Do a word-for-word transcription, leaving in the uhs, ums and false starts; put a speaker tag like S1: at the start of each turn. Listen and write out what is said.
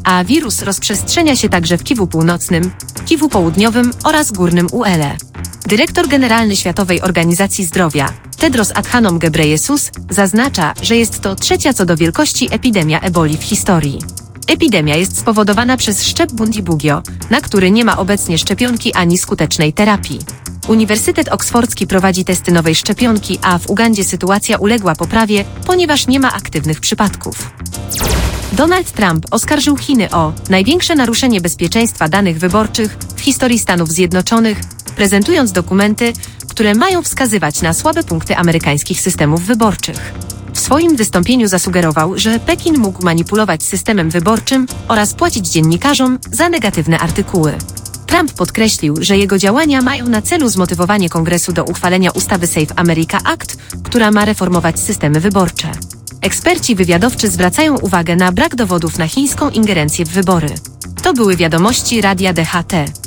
S1: a wirus rozprzestrzenia się także w Kiwu Północnym, Kiwu Południowym oraz Górnym Uele. Dyrektor generalny Światowej Organizacji Zdrowia, Tedros Adhanom Ghebreyesus, zaznacza, że jest to trzecia co do wielkości epidemia eboli w historii. Epidemia jest spowodowana przez szczep Bundibugyo, na który nie ma obecnie szczepionki ani skutecznej terapii. Uniwersytet Oksfordzki prowadzi testy nowej szczepionki, a w Ugandzie sytuacja uległa poprawie, ponieważ nie ma aktywnych przypadków. Donald Trump oskarżył Chiny o największe naruszenie bezpieczeństwa danych wyborczych w historii Stanów Zjednoczonych, prezentując dokumenty, które mają wskazywać na słabe punkty amerykańskich systemów wyborczych. W swoim wystąpieniu zasugerował, że Pekin mógł manipulować systemem wyborczym oraz płacić dziennikarzom za negatywne artykuły. Trump podkreślił, że jego działania mają na celu zmotywowanie Kongresu do uchwalenia ustawy Safe America Act, która ma reformować systemy wyborcze. Eksperci wywiadowczy zwracają uwagę na brak dowodów na chińską ingerencję w wybory. To były wiadomości Radia D H T.